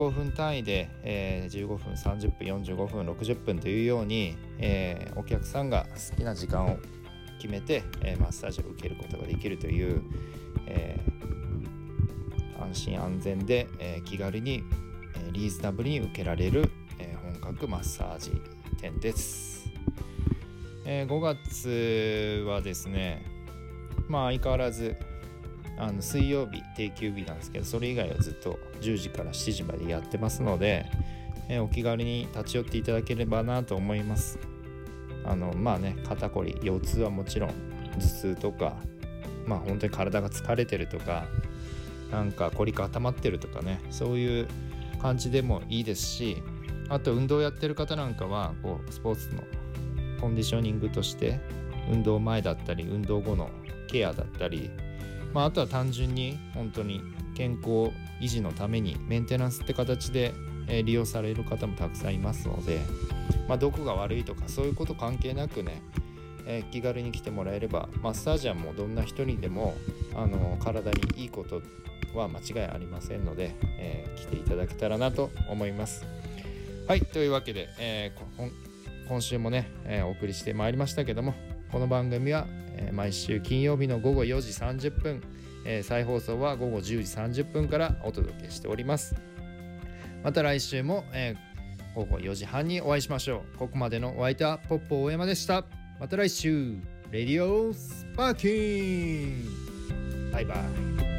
分単位で、15分、30分、45分、60分というように、お客さんが好きな時間を決めて、マッサージを受けることができるという、安心安全で、気軽に、リーズナブルに受けられる、本格マッサージ店です。5月はですね、相変わらず水曜日定休日なんですけど、それ以外はずっと10時から7時までやってますので、お気軽に立ち寄っていただければなと思います。肩こり、腰痛はもちろん、頭痛とか、本当に体が疲れてるとか、なんか凝り固まってるとかね、そういう感じでもいいですし、あと運動やってる方なんかはスポーツのコンディショニングとして運動前だったり運動後のケアだったり、あとは単純に本当に健康維持のためにメンテナンスって形で、利用される方もたくさんいますので、どこが悪いとかそういうこと関係なくね、気軽に来てもらえれば、マッサージはもうどんな人にでも体にいいことは間違いありませんので、来ていただけたらなと思います。はい、というわけで、今週もね、お送りしてまいりましたけども、この番組は、毎週金曜日の午後4時30分、再放送は午後10時30分からお届けしております。また来週も、午後4時半にお会いしましょう。ここまでのお相手はポッポ大山でした。また来週、レディオスパーキング。バイバイ。